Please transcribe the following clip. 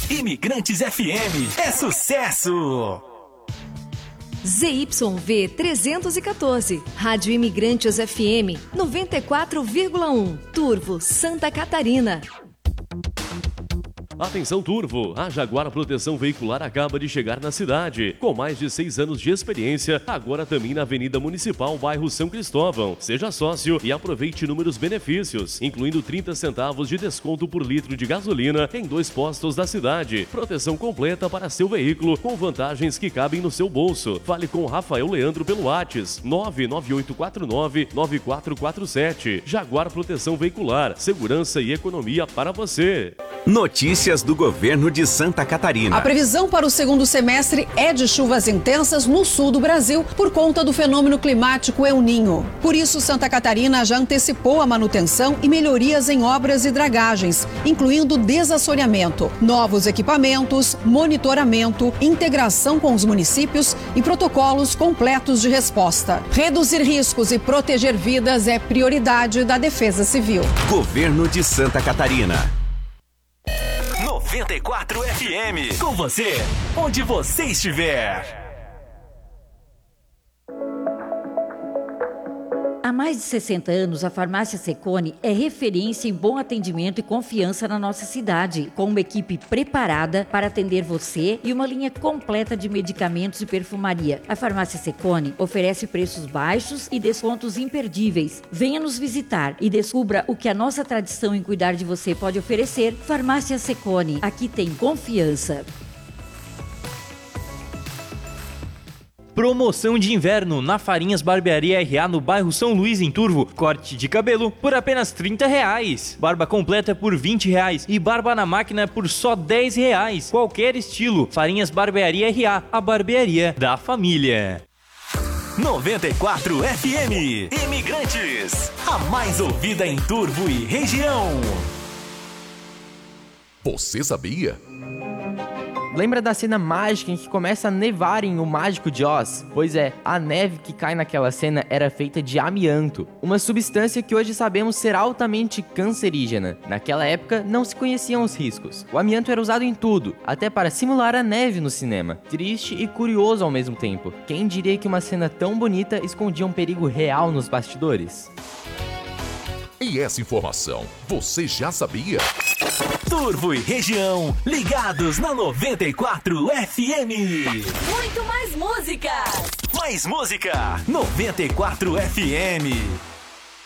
Imigrantes FM é sucesso! ZYV 314, Rádio Imigrantes FM 94,1, Turvo, Santa Catarina. Atenção Turvo, a Jaguar Proteção Veicular acaba de chegar na cidade. Com mais de 6 anos de experiência, agora também na Avenida Municipal, bairro São Cristóvão. Seja sócio e aproveite inúmeros benefícios, incluindo 30 centavos de desconto por litro de gasolina em 2 postos da cidade. Proteção completa para seu veículo, com vantagens que cabem no seu bolso. Fale com Rafael Leandro pelo WhatsApp 99849-9447. Jaguar Proteção Veicular, segurança e economia para você. Notícias do governo de Santa Catarina. A previsão para o segundo semestre é de chuvas intensas no sul do Brasil por conta do fenômeno climático El Niño. Por isso, Santa Catarina já antecipou a manutenção e melhorias em obras e dragagens, incluindo desassoreamento, novos equipamentos, monitoramento, integração com os municípios e protocolos completos de resposta. Reduzir riscos e proteger vidas é prioridade da Defesa Civil. Governo de Santa Catarina. 94 FM, com você, onde você estiver. Há mais de 60 anos, a Farmácia Secone é referência em bom atendimento e confiança na nossa cidade, com uma equipe preparada para atender você e uma linha completa de medicamentos e perfumaria. A Farmácia Secone oferece preços baixos e descontos imperdíveis. Venha nos visitar e descubra o que a nossa tradição em cuidar de você pode oferecer. Farmácia Secone, aqui tem confiança. Promoção de inverno na Farinhas Barbearia R.A. no bairro São Luís, em Turvo. Corte de cabelo por apenas R$30. Barba completa por R$20 e barba na máquina por só R$10. Qualquer estilo. Farinhas Barbearia R.A. a barbearia da família. 94 FM, Imigrantes, a mais ouvida em Turvo e região. Você sabia? Lembra da cena mágica em que começa a nevar em O Mágico de Oz? Pois é, a neve que cai naquela cena era feita de amianto, uma substância que hoje sabemos ser altamente cancerígena. Naquela época, não se conheciam os riscos. O amianto era usado em tudo, até para simular a neve no cinema. Triste e curioso ao mesmo tempo. Quem diria que uma cena tão bonita escondia um perigo real nos bastidores? E essa informação, você já sabia? Turvo e região, ligados na 94 FM. Muito mais música. Mais música, 94 FM.